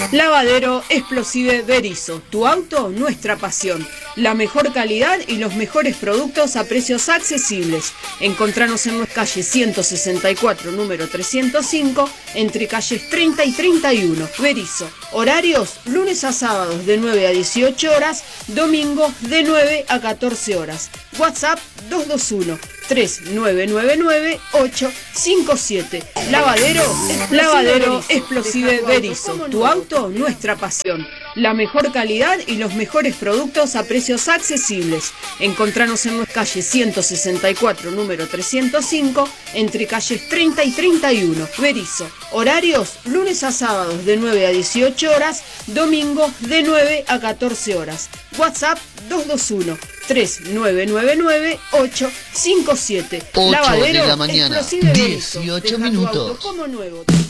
Lavadero Explosive Berisso, tu auto, nuestra pasión. La mejor calidad y los mejores productos a precios accesibles. Encontranos en nuestra calle 164, número 305, entre calles 30 y 31. Berisso. Horarios, lunes a sábados de 9 a 18 horas, domingos de 9 a 14 horas. WhatsApp 221-3999-857. Lavadero Explosive Berisso, tu auto, nuestra pasión. La mejor calidad y los mejores productos a precios accesibles. Encontranos en nuestra calle 164, número 305, entre calles 30 y 31. Berisso. Horarios, lunes a sábados de 9 a 18 horas, domingos de 9 a 14 horas. WhatsApp 221-3999-857. 8 de la mañana, 18 minutos.